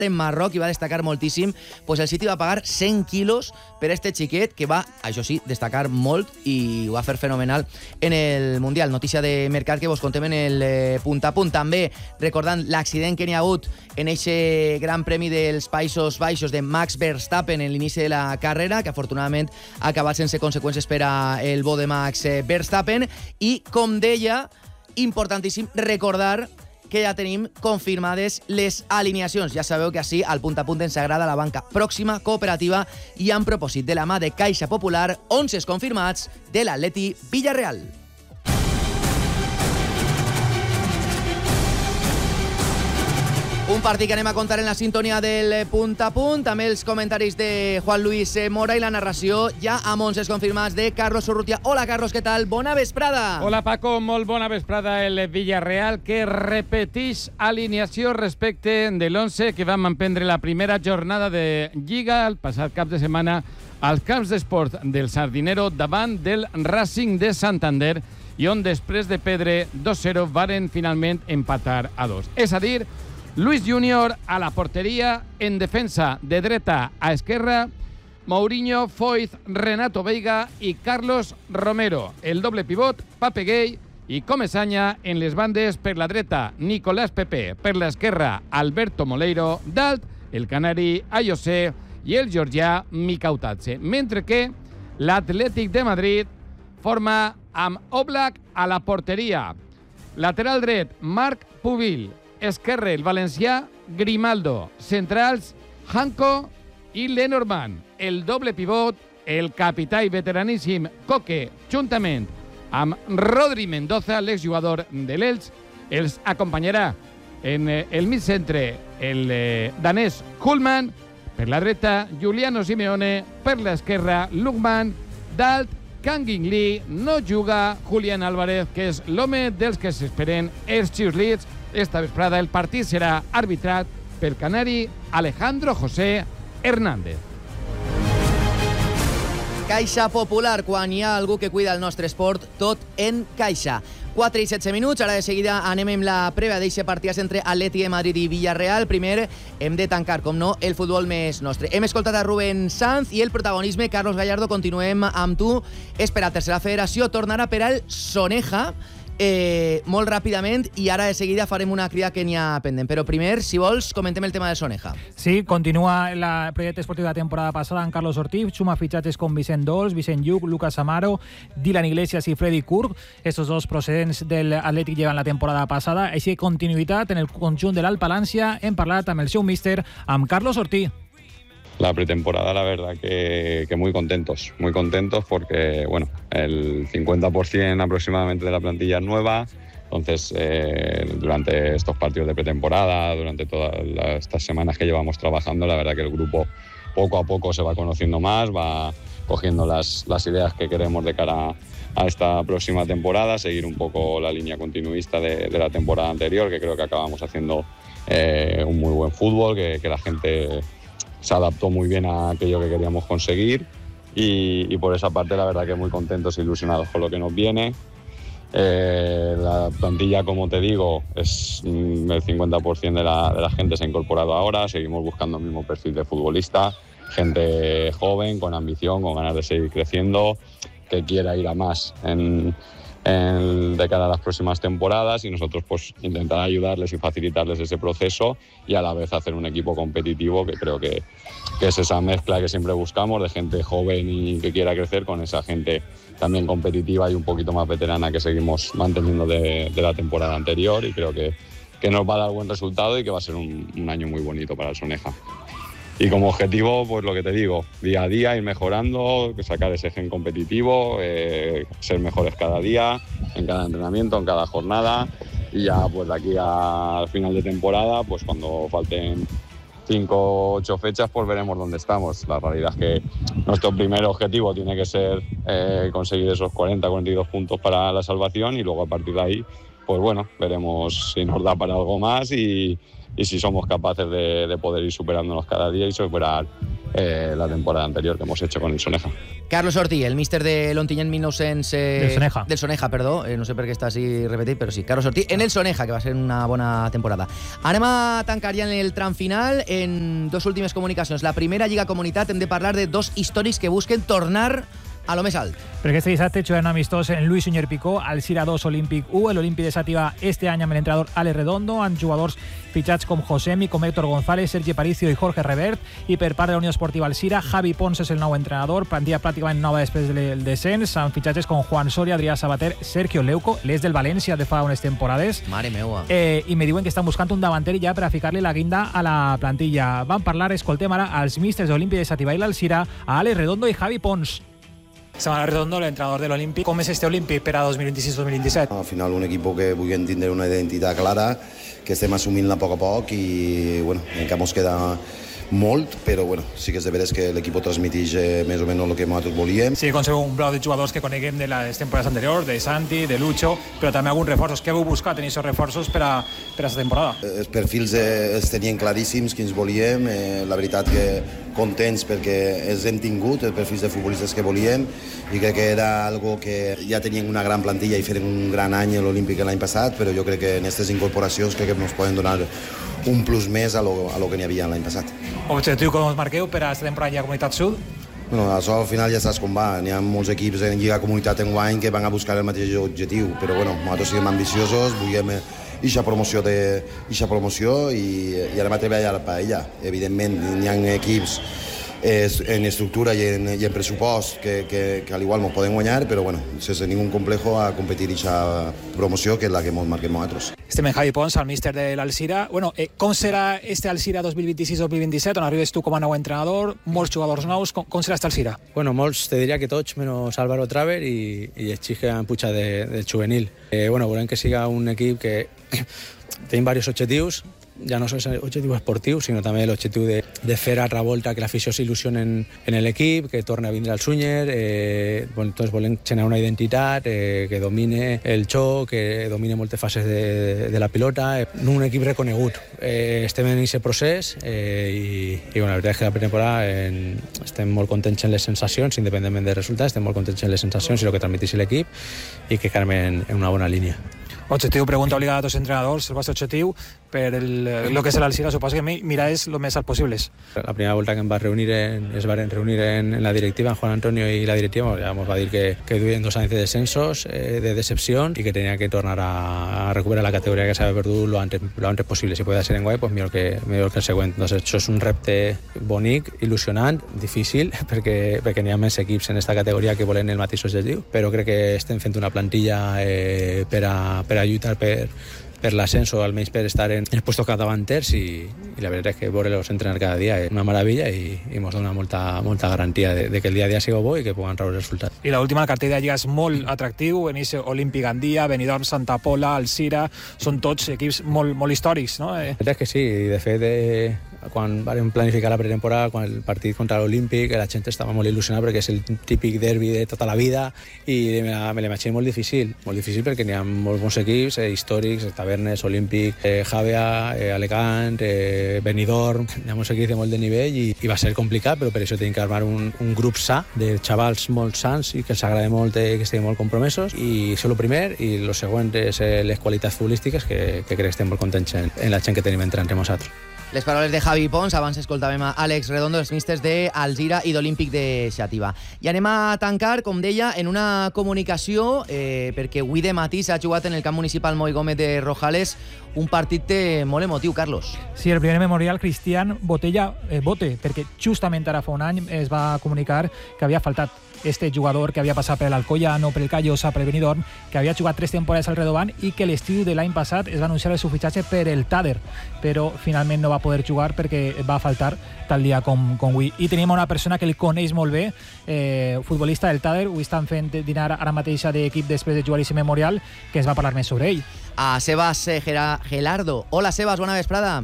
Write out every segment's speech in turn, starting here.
en Marroc i va destacar moltíssim, pues el City va pagar 100 quilos per este xiquet que va, això sí, destacar molt i ho va fer fenomenal en el Mundial. Notícia de mercat que vos contem en el punt a punt. També recordant l'accident que n'hi ha hagut en eixe Gran Premi dels Països Baixos de Max Verstappen en l'inici de la carrera, que afortunadament ha acabat sense conseqüències per a el bo de Max Verstappen. I, com deia, importantíssim recordar que ja tenim confirmades les alineacions. Ja sabeu que així al punt a punt ens agrada la banca pròxima, cooperativa i amb propòsit de la mà de Caixa Popular, 11 confirmats de l'Atleti Villarreal. Un partit que anem a contar en la sintonia del punt a punt, també els comentaris de Juan Luis Mora i la narració ja amb 11 confirmats de Carlos Urrutia. Hola, Carlos, què tal? Bona vesprada. Hola, Paco, molt bona vesprada. El Villarreal que repeteix alineació respecte de l'11 que vam emprendre la primera jornada de Lliga el passat cap de setmana als camps d'esport del Sardinero davant del Racing de Santander i on després de perdre 2-0 varen finalment empatar a 2. És a dir, Luis Junior a la porteria, en defensa de dreta a esquerra, Mourinho, Foyth, Renato Veiga i Carlos Romero. El doble pivot, Pape Gay i Comesaña en les bandes per la dreta, Nicolás Pepe, per l'esquerra, Alberto Moleiro, dalt, el canari Ayose i el georgià Mikautatse. Mentre que l'Atlètic de Madrid forma amb Oblak a la porteria. Lateral dret, Marc Pubil. Esquerre, el valencià Grimaldo. Centrals, Hanco i Lenormand. El doble pivot, el capità i veteraníssim Coque, juntament amb Rodri Mendoza, l'exjugador de l'Elx, els acompanyarà en el mig centre el danès Kuhlmann, per la dreta Giuliano Simeone, per l'esquerra Lukman, dalt Kangin Lee, no juga Julián Álvarez, que és l'home dels que s'esperen els xiulits. Esta vesprada el partit serà arbitrat pel canari Alejandro José Hernández. Caixa Popular, quan hi ha algú que cuida el nostre esport, tot en Caixa. 4 i 16 minuts, ara de seguida anem amb la prèvia d'eixe partit entre Atleti de Madrid i Villarreal. Primer hem de tancar, com no, el futbol més nostre. Hem escoltat a Rubén Sanz i el protagonisme, Carlos Gallardo, continuem amb tu. És per a tercera federació, tornarà per al Soneja, molt ràpidament, i ara de seguida farem una crida que n'hi ha pendent. Però primer, si vols, comentem el tema del Soneja. Sí, continua el projecte esportiu de la temporada passada amb Carlos Ortiz, suma fitxatges com Vicent Dols, Vicent Lluc, Lucas Amaro, Dylan Iglesias i Freddy Kurg. Estos dos procedents de l'Atlètic llevan la temporada passada. Així, continuïtat en el conjunt de l'Alt Palància. Hem parlat amb el seu míster, amb Carlos Ortiz. La pretemporada, la verdad que muy contentos porque, bueno, el 50% aproximadamente de la plantilla es nueva. Entonces, durante estos partidos de pretemporada, durante todas estas semanas que llevamos trabajando, la verdad que el grupo poco a poco se va conociendo más, va cogiendo las ideas que queremos de cara a esta próxima temporada, seguir un poco la línea continuista de la temporada anterior, que creo que acabamos haciendo un muy buen fútbol, que la gente se adaptó muy bien a aquello que queríamos conseguir y por esa parte la verdad que muy contentos e ilusionados con lo que nos viene. La plantilla, como te digo, es el 50% de la gente se ha incorporado ahora. Seguimos buscando el mismo perfil de futbolista, gente joven, con ambición, con ganas de seguir creciendo, que quiera ir a más de cara a las próximas temporadas, y nosotros pues intentar ayudarles y facilitarles ese proceso y a la vez hacer un equipo competitivo, que creo que es esa mezcla que siempre buscamos de gente joven y que quiera crecer con esa gente también competitiva y un poquito más veterana que seguimos manteniendo de la temporada anterior, y creo que nos va a dar buen resultado y que va a ser un año muy bonito para el Soneja. Y como objetivo, pues lo que te digo, día a día ir mejorando, sacar ese gen competitivo, ser mejores cada día, en cada entrenamiento, en cada jornada, y ya pues de aquí al final de temporada, pues cuando falten 5 o 8 fechas, pues veremos dónde estamos. La realidad es que nuestro primer objetivo tiene que ser conseguir esos 40-42 puntos para la salvación, y luego a partir de ahí, pues bueno, veremos si nos da para algo más y si somos capaces de poder ir superándonos cada día y superar la temporada anterior que hemos hecho con el Soneja. Carlos Ortí, el míster de l'Ontinyent 1900... Del Soneja, perdó. No sé per què està així repetit, però sí. Carlos Ortí en el Soneja, que va ser una bona temporada. Anem a tancar ja en el tram final en dos últimes comunicacions. La primera, Lliga Comunitat, hem de parlar de dos històrics que busquen tornar a lo més alt. Perquè este dissabte jugaran amistosos en Luis Suñer Picó, Alzira 2, Olímpic 1. L'Olímpic de Xàtiva este any amb l'entrenador Ale Redondo, amb jugadors fitxats com Josemi, com Héctor González, Sergi Paricio i Jorge Revert. I per part de la Unió Esportiva Alzira, Javi Pons és el nou entrenador, plantilla pràcticament nova després del descens, amb fitxatges com Juan Soria, Adrià Sabater, Sergio Leuco, l'és del València de fa unes temporades. Mare meua. I me diuen que estan buscant un davanter ja per a ficar-li la guinda a la plantilla. Van parlar, escoltem ara, als místers de l'Olímpic de Xàtiva i l'Alzira, a Ale Redondo i Javi Pons. Samuel Redondo, l'entrenador de l'Olímpic. Com és este Olímpic per a 2026-2027? Al final un equip que vulguem tindre una identitat clara, que estem assumint-la a poc i bueno, encara mos queda molt, però bueno, sí que és de veres que l'equip transmeteix més o menys el que nosaltres volíem. Sí, conseguim un blau de jugadors que coneguem de les temporades anteriors, de Santi, de Lucho, però també alguns reforços. Què heu buscat en aquests reforços per a aquesta temporada? Els perfils els tenien claríssims, quins volíem. La veritat que contents perquè els hem tingut, els perfils de futbolistes que volíem, i crec que era algo que ja tenien una gran plantilla i feren un gran any a l'Olímpic l'any passat, però jo crec que en aquestes incorporacions crec que ens poden donar un plus més a lo que n'hi havia l'any passat. Objectiu com us marqueu per a aquesta temporada a Comunitat Sud? Bueno, això al final ja saps com va. N'hi ha molts equips en Lliga Comunitat enguany que van a buscar el mateix objectiu, però bueno, nosaltres siguem ambiciosos, volíem eixa promoció i anem a treballar per ella. Evidentment, n'hi ha equips en estructura i en pressupost que al igual ens poden guanyar, però bueno, sense ningún complejo a competir aquesta promoció que és la que ens marquem nosaltres. Estem en Javi Pons, el míster de l'Alzira. Bueno, com serà este Alzira 2026-2027, on arribes tu com a nou entrenador, molts jugadors nous, com serà este Alzira? Bueno, molts, te diria que tots, menys Álvaro Traver i els xics que han pujat del juvenil. Bueno, volem que siga un equip que tenim diversos objectius, ja no sols l'objectiu esportiu, sinó també l'objectiu de fer altra volta que l'afició s'il·lusioni en l'equip, que torni a vindre al Sunyer. Doncs volem generar una identitat que domine el joc, que domine moltes fases de la pilota, un equip reconegut. Estem en aquest procés i bueno, la veritat és que la pretemporada estem molt contents en les sensacions, independentment dels resultats, estem molt contents en les sensacions i el que transmeteix l'equip i que quedem en una bona línia. Objectiu, pregunta obligada a tots els entrenadors, el vostre objectiu per el que és l'Alzira, suposo que mirar és el més alt possible. La primera volta que es van reunir en la directiva, en Juan Antonio y la directiva, ya nos va a decir que tuvieron 2 años de descensos, de decepción, y que tenía que tornar a recuperar la categoría que se había perdido lo antes posible. Si puede ser en guay, pues mejor que el següent. Entonces, això és un repte bonic, il·lusionant, difícil, perquè n'hi ha més equips en aquesta categoria que volen el mateix objectiu, però crec que estem fent una plantilla per a lluitar per l'ascenso, almenys per estar en els puestos capdavanters i la veritat és que veure-los entrenar cada dia és una meravella i ens dona molta garantia de que el dia a dia sigui bo i que puguen treure resultats. I l'última, el cartell de Lliga és molt atractiu, en aquest Olímpic Gandia, Benidorm, Santa Pola, Alzira, són tots equips molt històrics, no? La veritat és que sí, de fet quan vam planificar la pretemporada, quan el partit contra l'Olímpic, la gent estava molt il·lusionada perquè és el típic derbi de tota la vida i me l'imagino molt difícil perquè n'hi ha molts bons equips històrics, Tavernes, Olímpic, Javea, Alacant, Benidorm, hi ha molts equips de molt de nivell i va ser complicat, però per això tenim que armar un grup sa de xavals molt sants i que els agrada molt, que estiguin molt compromesos, i això és el primer, i el següent és les qualitats futbolístiques que crec que estem molt contents en la gent que tenim entre nosaltres. Les paraules de Javi Pons, abans escoltàvem a Àlex Redondo, els místers d'Alzira i d'Olímpic de Xàtiva. I anem a tancar, com deia, en una comunicació, perquè avui de matí s'ha jugat en el camp municipal Moi Gómez de Rojales un partit molt emotiu, Carlos. Sí, el primer memorial Cristian Botella Bote, perquè justament ara fa un any es va comunicar que havia faltat este jugador que havia passat per l'Alcoyano, per el Callosa, per el Benidorm, que havia jugat 3 temporades al Redován i que l'estiu de l'any passat es va anunciar el seu fitxatge per el Tàder, però finalment no va poder jugar perquè va faltar tal dia com avui. I tenim una persona que el coneix molt bé, futbolista del Tàder, avui estan fent dinar ara mateix d'equip després de jugar aquest memorial, que es va parlar més sobre ell. A Sebas Gelardo. Hola, Sebas, bona vesprada.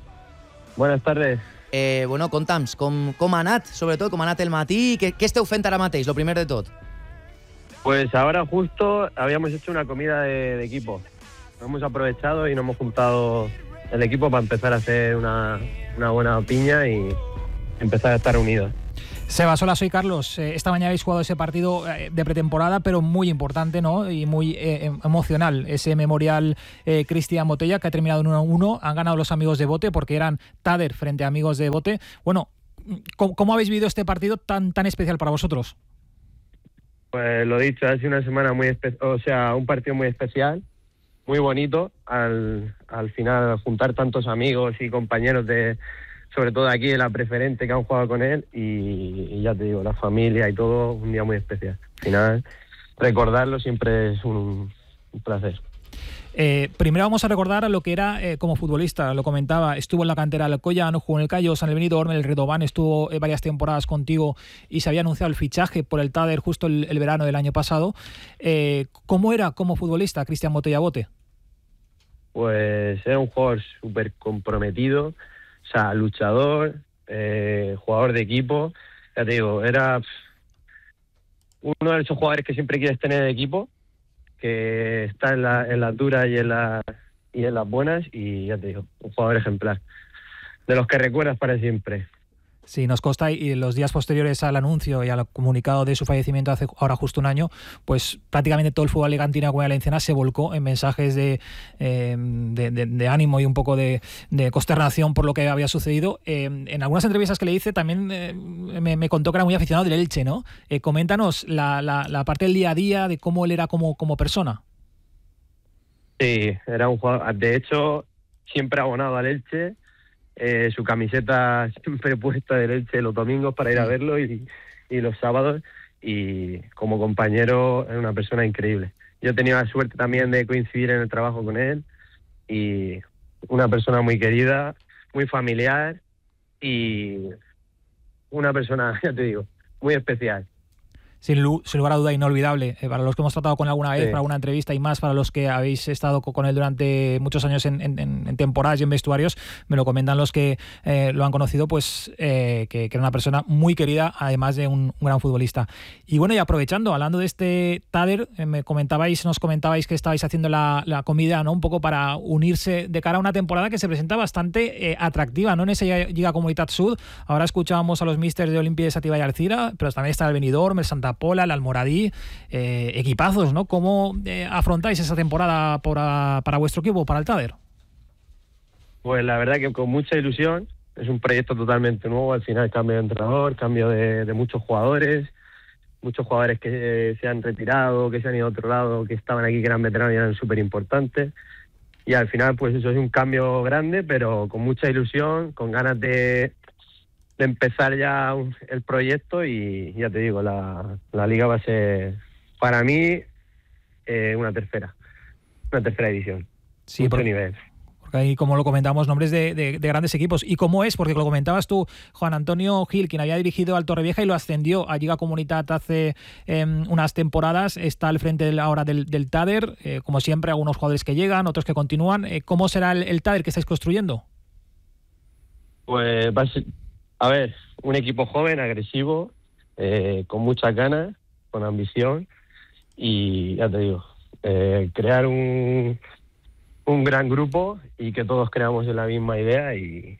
Buenas tardes. Bueno, conta'ns, com ha anat, sobretot, com ha anat el matí, què esteu fent ara mateix, lo primer de tot? Pues ahora justo habíamos hecho una comida de equipo. Hemos aprovechado y nos hemos juntado el equipo para empezar a hacer una buena piña y empezar a estar unidos. Sebas, hola, soy Carlos. Esta mañana habéis jugado ese partido de pretemporada, pero muy importante, ¿no? Y muy emocional. Ese memorial Cristian Botella, que ha terminado en 1-1. Han ganado los amigos de Bote, porque eran Tader frente a amigos de Bote. Bueno, ¿cómo habéis vivido este partido tan especial para vosotros? Pues lo dicho, ha sido una semana un partido muy especial, muy bonito. Al final, juntar tantos amigos y compañeros sobre todo aquí de la Preferente, que han jugado con él, y ya te digo, la familia y todo, un día muy especial. Al final, recordarlo siempre es un placer. Primero vamos a recordar lo que era como futbolista. Lo comentaba, estuvo en la cantera del Alcoyano, jugó en el Cayo, San Benidorm, el Redován, estuvo varias temporadas contigo y se había anunciado el fichaje por el Tader justo el verano del año pasado. ¿Cómo era como futbolista Cristian Botella Bote? Pues era un jugador súper comprometido, o sea, luchador, jugador de equipo. Ya te digo, era uno de esos jugadores que siempre quieres tener en equipo, que está en las duras y en las buenas, y ya te digo, un jugador ejemplar, de los que recuerdas para siempre. Sí, nos consta, y en los días posteriores al anuncio y al comunicado de su fallecimiento hace ahora justo un año, pues prácticamente todo el fútbol alicantino y valenciana se volcó en mensajes de ánimo y un poco de consternación por lo que había sucedido. En algunas entrevistas que le hice también me contó que era muy aficionado del Elche, ¿no? Coméntanos la parte del día a día de cómo él era como persona. Sí, era un jugador, de hecho, siempre abonado al Elche. Su camiseta siempre puesta del Elche los domingos para ir a verlo y los sábados, y como compañero es una persona increíble. Yo he tenido la suerte también de coincidir en el trabajo con él, y una persona muy querida, muy familiar y una persona, ya te digo, muy especial. Sin lugar a duda, inolvidable. Para los que hemos tratado con él alguna vez, sí, para alguna entrevista, y más para los que habéis estado con él durante muchos años en temporadas y en vestuarios, me lo comentan los que lo han conocido, pues que era una persona muy querida, además de un gran futbolista. Y bueno, y aprovechando, hablando de este Tader, nos comentabais que estabais haciendo la comida, ¿no? Un poco para unirse de cara a una temporada que se presenta bastante atractiva, ¿no? En esa Lliga Comunitat Sud. Ahora escuchábamos a los místers de Olimpia de Sativa y Alcira, pero también está el Benidorm, el Santa Pola, el Almoradí, equipazos, ¿no? ¿Cómo afrontáis esa temporada para vuestro equipo, para el Tader? Pues la verdad que con mucha ilusión. Es un proyecto totalmente nuevo. Al final, cambio de entrenador, cambio de muchos jugadores que se han retirado, que se han ido a otro lado, que estaban aquí, que eran veteranos y eran súper importantes. Y al final, pues eso es un cambio grande, pero con mucha ilusión, con ganas de empezar ya el proyecto, y ya te digo, la liga va a ser para mí una tercera edición. Sí, mucho nivel. Porque ahí, como lo comentamos, nombres de grandes equipos. ¿Y cómo es? Porque lo comentabas tú, Juan Antonio Gil, quien había dirigido al Torrevieja y lo ascendió a Lliga Comunitat hace unas temporadas, está al frente ahora del Tader. Como siempre, algunos jugadores que llegan, otros que continúan. ¿Cómo será el Tader que estáis construyendo? Pues va a ser, a ver, un equipo joven, agresivo, con muchas ganas, con ambición, y ya te digo, crear un gran grupo y que todos creamos en la misma idea, y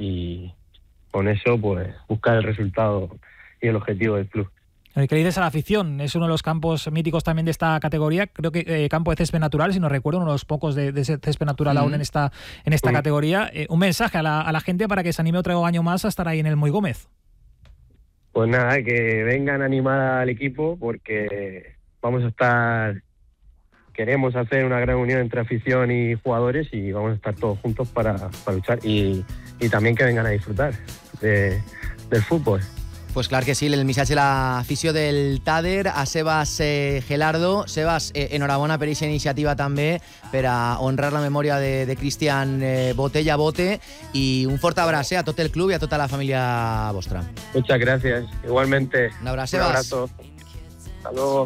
con eso pues buscar el resultado y el objetivo del club. ¿Qué le dices a la afición? Es uno de los campos míticos también de esta categoría. Creo que campo de césped natural, si no recuerdo, uno de los pocos de ese césped natural aún en esta categoría. Un mensaje a la gente para que se anime otro año más a estar ahí en el Moy Gómez. Pues nada, que vengan a animar al equipo, porque queremos hacer una gran unión entre afición y jugadores, y vamos a estar todos juntos para luchar, y también que vengan a disfrutar del fútbol. Pues clar que sí, el missatge a l'afició del Tader, a Sebas Gelardo. Sebas, enhorabona per aquesta iniciativa també, per a honrar la memòria de Cristian Botella Bote, i un fort abraç a tot el club i a tota la família vostra. Muchas gracias, igualmente. Un abrazo, Sebas. Un abrazo. Hasta luego.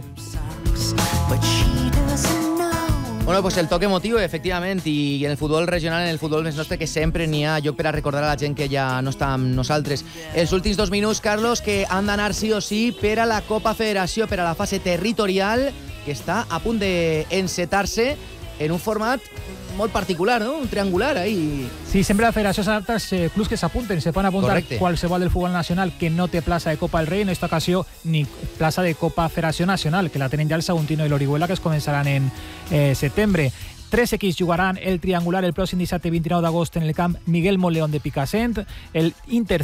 Bueno, pues el toque emotiu, efectivament, i en el futbol regional, en el futbol més nostre, que sempre n'hi ha lloc per a recordar a la gent que ja no està amb nosaltres. Els últims 2 minuts, Carlos, que han d'anar sí o sí per a la Copa Federació, per a la fase territorial, que està a punt d'encetar-se en un format molt particular, no? Un triangular ahí. Sí, sempre la federació s'adapta als clubs que s'apunten. Se poden apuntar Correcte. qualsevol del futbol nacional que no té plaça de Copa del Rei, en aquesta ocasió ni plaça de Copa Federació Nacional, que la tenen ja el Saguntino i l'Orihuela, que es començaran en setembre. 3 equips jugaran el triangular el pròxim dissabte 29 d'agost en el camp Miguel Monleón de Picassent. El Inter